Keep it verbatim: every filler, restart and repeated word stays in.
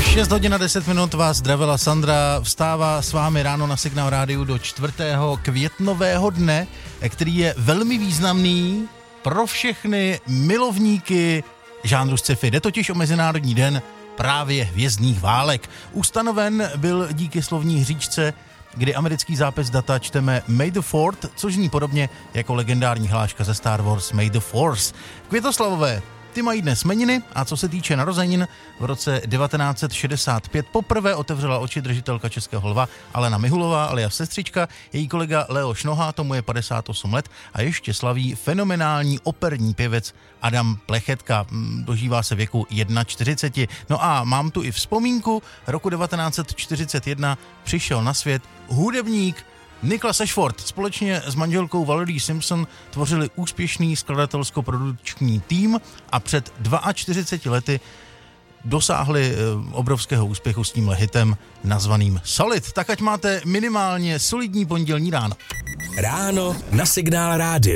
šest hodin a deset minut vás zdravila Sandra, vstává s vámi ráno na Signál rádiu do čtvrtého květnového dne, který je velmi významný pro všechny milovníky žánru sci-fi. Jde totiž o Mezinárodní den právě hvězdných válek. Ustanoven byl díky slovní hříčce, kdy americký zápis data čteme May the fourth, což zní podobně jako legendární hláška ze Star Wars May the Force. Květoslavové, ty mají dnes jmeniny a co se týče narozenin, v roce devatenáct set šedesát pět poprvé otevřela oči držitelka Českého lva Alena Mihulová, alias sestřička, její kolega Leo Šnoha, tomu je padesát osm let a ještě slaví fenomenální operní pěvec Adam Plechetka, dožívá se věku čtyřicet jedna. No a mám tu i vzpomínku, roku devatenáct set čtyřicet jedna přišel na svět hudebník Nicholas Ashford. Společně s manželkou Valerie Simpson tvořili úspěšný skladatelsko-produkční tým a před čtyřiceti dvěma lety dosáhli obrovského úspěchu s tímhle hitem nazvaným Solid. Tak ať máte minimálně solidní pondělní ráno. Ráno na Signál rádiu.